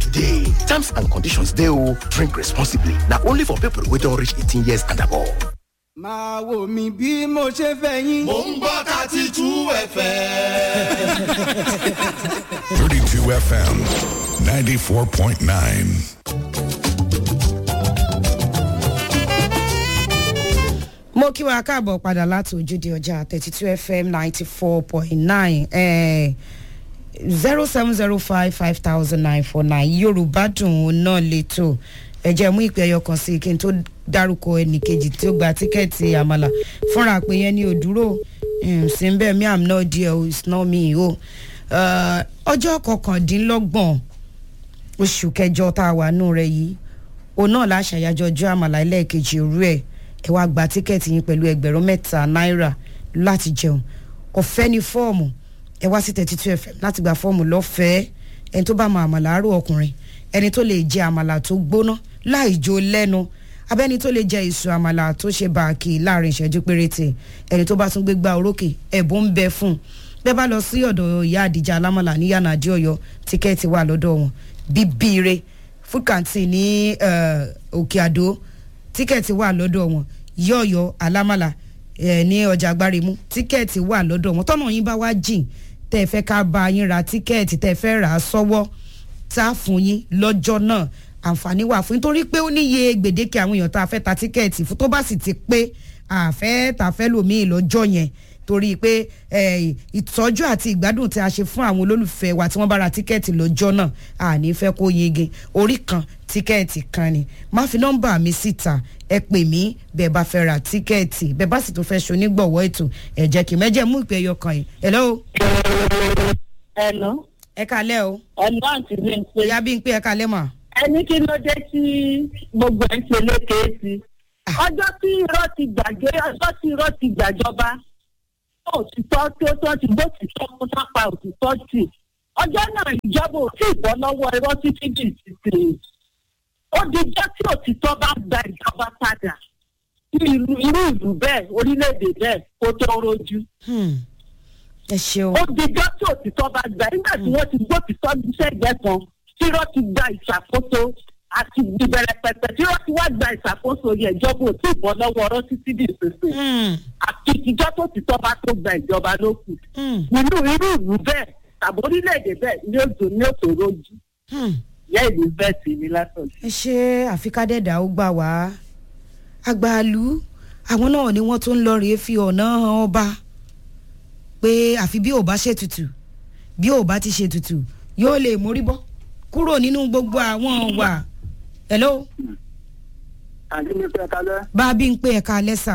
dey. Terms and conditions dey o. Drink responsibly. Na only for people wey don reach 18 years and above. Máa wò mí bí mo ṣe fẹ́ yín. Mo ń gbọ́ 32 FM. 32 FM 94.9. Mo kí wa káàbọ̀ padà láti ojúde ọjà 32 FM 94.9 0705 5949 Yorùbá dùn náà lẹ́tọ̀ ẹ jẹ́ mú ìpè ẹyọ kan sí kí n tó dárúkọ ẹnìkejì tí ó gba tíkẹ́ẹ̀tì àmàlà fúnra pé yẹn ní òdúró sí ń bẹ́ẹ̀ mi am not there o it's not me o ọjọ́ 29 oṣù kẹjọ tá a wà nù rẹ̀ yìí òun náà láṣàyájọ́ ọjọ́ àmàlà ẹlẹ́ẹ̀kejì òru ẹ̀ ẹ wá gba tíkẹ́ẹ̀tì yín pẹ̀lú $3 náírà láti jẹun ọ̀fẹ́ ní fọ́ọ̀mù ẹ wá sí 32 FM láti gba fọ́ọ̀mù lọ́fẹ̀ẹ́ ẹni tó bá mọ àmàlà àárò ọkùnrin ẹni tó lè jẹ àmàlà tó gbóná láì jó lẹ́nu abẹ́ni tó lè jẹ ìṣù àmàlà tó ṣe báàkì láàrin ìṣẹ́jú péréte ẹni tó bá tún gbé gbá orókè ẹ̀bùn ń bẹ fún bẹ́ẹ̀ bá lọ sí ọ̀dọ̀ ìyá àdìjà alámàlà ní yànà àdí ọ̀yọ́ tíkẹ́ẹ̀tì wà lọ́dọ̀ wọn bíbíire food canteen ní òkè àdó tíkẹ́ẹ̀tì wà lọ́dọ̀ wọn yọ̀ọ̀yọ̀ alámàlà ní ọjà agbárimú tíkẹ́ẹ̀tì wà lọ́dọ̀ wọn tọ́nà yín bá wá jìn tẹ́ ẹ fẹ́ ká bá yín ra tíkẹ́ẹ̀tì tẹ́ ẹ fẹ́ rà á sọ́wọ́ tá a fún yín lọ́jọ́ náà àǹfààní wà fún nítorí pé ó níye gbèdéke àwọn èèyàn tá a fẹ́ ta tíkẹ́ẹ̀tì fún tó bá sì ti pé àfẹ́ tàfẹ́ lòmíì lọ́jọ́ yẹn torí pé ìtọ́jú àti ìgbádùn tí a ṣe fún àwọn olólùfẹ́ wa tí wọ́n bá ra tíkẹ́ẹ̀tì lọ́jọ́ náà àní fẹ́ kó yege orí kan tíkẹ́ẹ̀tì kan ni má fi nọ́mbà mi síta ẹ pè mí bẹ́ẹ̀ bá fẹ́ ra tíkẹ́ẹ̀tì bẹ́ẹ̀ bá sì tún fẹ́ ṣe onígbọ̀wọ́ ètò ẹ jẹ́ kí mẹ́jẹ̀ mú ìpè ẹyọ kan yìí. hello. hello. ẹ kalẹ́ o. ẹ̀lú àǹtí bí n pé. ìyá bí n pé ẹ kalẹ́ mà. ẹni kí ló dé tí gbogbo ẹ̀ ń ṣe lékè sí. ọjọ́ tí irọ́ ti gbàgbé ọjọ́ tí irọ́ ti gbàjọba òtítọ́ tí ó tọ́ ti bó ti tọ́ kó sápá òtítọ́ tì ọjọ́ náà ìjọba ò tí ì bọ́ lọ́wọ́ irọ́ títí dì títì ó di jẹ́ tí òtítọ́ bá gba ìjọba padà irú ìlú bẹ́ẹ̀ orílẹ̀-èdè bẹ́ẹ̀ kó tó rojú. ẹ ṣeun. ó di jẹ́ tí òtítọ́ bá gba nígbà tí wọ́n ti gbó òtítọ́ ní sẹ́gbẹ́ kan tí irọ́ ti gba ìṣàkóso àti ìbẹ̀rẹ̀ pẹ̀pẹ̀ tí wọ́n ti wá gba ìṣàkóso yẹn ìjọba ò tí ì bọ́ lọ́wọ́ ọ̀rọ̀ títí di ìsinsìn àti ìjọ tó ti tọ́ bá tó gba ìjọba ló kù nínú irú ìlú bẹ́ẹ̀ tàbí orílẹ̀-èdè bẹ́ẹ̀ ní òjò ní òtò rojú ìyá ìlú bẹ́ẹ̀ sì ní lásán. ẹ ṣe àfikádẹ́dà ó gbà wá àgbàlú àwọn náà ni wọ́n tó ń lọ rèé fi ọ̀nà hàn ọba pé àfi bí ò bá ṣètùtù bí ò bá ti ṣètùtù yóò lè mórí bọ́ kúrò nínú gbogbo àwọn wà. hello. àǹtí mi pé ẹ̀ka lẹ́. bá a bí ń pé ẹ̀ka lẹ́sà.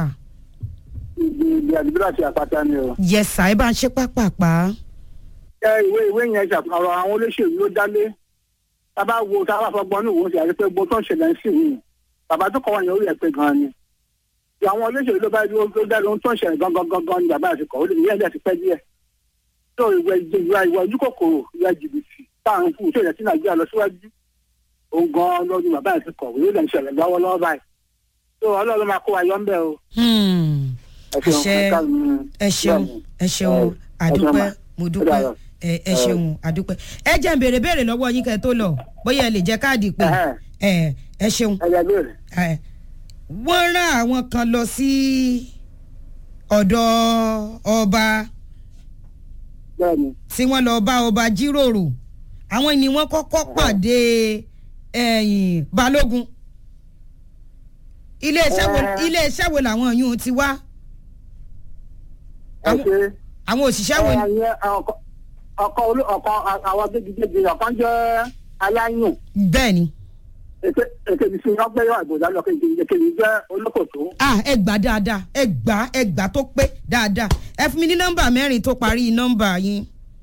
ìdí àdúrà àti àpáta ni o. yẹsà ẹ bá ń ṣe pápápá. ìwé yẹn ṣàpàrọ̀ àwọn olóṣèlú ló dálé tábà wo tábà fọgbọ́n ní òun sì àti pé gbogbo tó ń ṣẹlẹ̀ ń sìn yìí bàbá tó kọ́ wọn yẹn ó yẹ pé gan-an ni. àwọn olóṣèlú ló bá dá lóhun tó ń ṣẹlẹ̀ gangan ni bàbá àti kọ̀ ó lè ní ẹ̀dẹ̀ ti pẹ́ díẹ̀. tó ìwà ojú kòkòrò ìwà jìbìtì táwọn fún ìṣẹ̀lẹ̀ tí nàìjíríà lọ síwájú òun gan-an lọ́dún bàbá àti kọ̀ ó lè ń ṣẹlẹ̀ lọ́wọ́lọ́wọ́ báyìí. tó ọlọ́run máa kó wa yọ ń bẹ̀ o. ẹ ṣeun àdúpẹ́ mo dúpẹ́ ẹ ṣeun àdúpẹ́ ẹ jẹ́ n béèrè lọ́wọ́ yín kẹ́ tó lọ bóyá ẹ lè jẹ́ káàdì pé ẹ ṣeun wọ́n rán àwọn kan lọ sí ọ̀dọ̀ ọba tí wọ́n lọ bá ọba jíròrò àwọn ni wọ́n kọ́kọ́ pàdé balógun iléeṣẹ́ wo làwọn yún ti wá àwọn òṣìṣẹ́ wo ni. ọkọ àwọn gbẹgbẹgbẹ ọkàn jẹ aláyùn. bẹ́ẹ̀ni. èkejì sí wọn gbẹyọ àgbòdà lọ kejì jẹ olókòtó. ẹ gbà dáadáa ẹ gbà tó pé dáadáa ẹ fún mi ní nọ́mbà mẹ́rin tó parí nọ́mbà yín.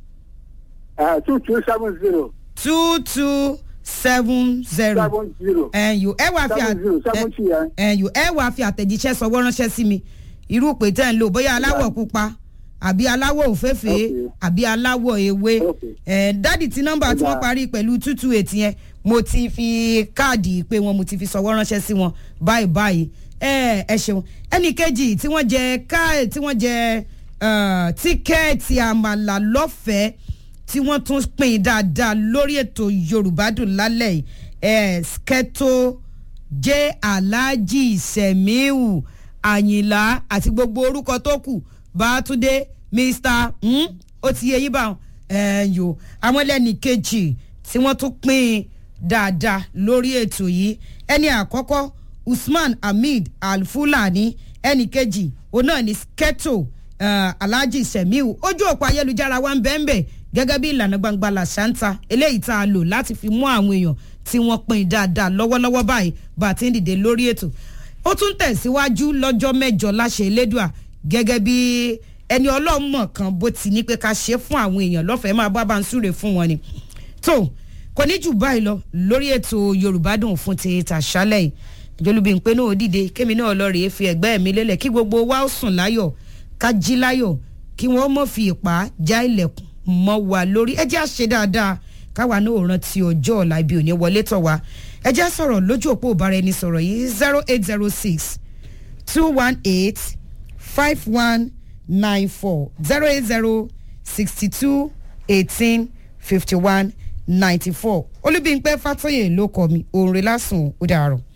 2270. 2270. ẹ wàá fi àtẹ̀jíṣẹ́ sọwọ́ ránṣẹ́ sí mi irú pé tẹ́ ń lò bóyá aláwọ̀ pupa àbí aláwọ̀ òféèfé àbí aláwọ̀ ewé dádì tí nọ́mbà tí wọ́n parí pẹ̀lú 228 yẹn mo ti fi káàdì pé wọn mo ti fi sọwọ́ ránṣẹ́ sí wọn báyìí ẹ ṣeun ẹnì kejì tí wọ́n jẹ tíkẹ́ẹ̀tì àmàlà lọ́fẹ̀ẹ́ tí wọ́n tún pín dáadáa lórí ètò Yorùbá Dùn lálẹ́ yìí Sketo J Alhaji Semiu Àyìnlá àti gbogbo orúkọ tó kù Bátúndé Mr ó ti yẹ yín bá yo àwọn lẹ́nì kejì tí wọ́n tún pín dáadáa lórí ètò yìí ẹni àkọ́kọ́ Usman Hamid Al-Fulani ẹni kejì òun náà ni Sketo Alhaji Semiu ojú òpó ayélujára wa ń bẹ́ẹ̀ gẹ́gẹ́ bí ìlànà gbangba làṣántà eléyìí tá a lò láti fi mú àwọn èèyàn tí wọ́n pín dáadáa lọ́wọ́lọ́wọ́ báyìí bá a ti ń dìde lórí ètò ó tún tẹ̀síwájú lọ́jọ́ mẹ́jọ láṣẹ elédùà gẹ́gẹ́ bí ẹni ọlọ́mọ kan bó ti ní pé ká ṣe fún àwọn èèyàn lọ́fẹ̀ẹ́ máa bá ń súre fún wọn ni tó kò ní jù báyìí lọ lórí ètò Yorùbá Dùn fún ti tàṣálẹ̀ yìí ìjọlùbí ń pé náà dìde kémi náà lọ rèé fi ẹ̀gbẹ́ mi lélẹ̀ kí gbogbo wa ó sùn láyọ̀ ká jí láyọ̀ kí wọ́n mọ̀ fi ìpá já ilẹ̀kùn mọ́ wa lórí ẹ jẹ́ á ṣe dáadáa káwa náà rántí ọjọ́ ọ̀la ibi òní wọlé tọ̀ wá ẹ jẹ́ á sọ̀rọ̀ lójú òpó ìbára ẹni sọ̀rọ̀ yìí 0806 218 5194 080 62 18 51 94 Olúbímpé Fátóyè ló kọ mi òun rẹ̀ lásùn ó dàárọ̀.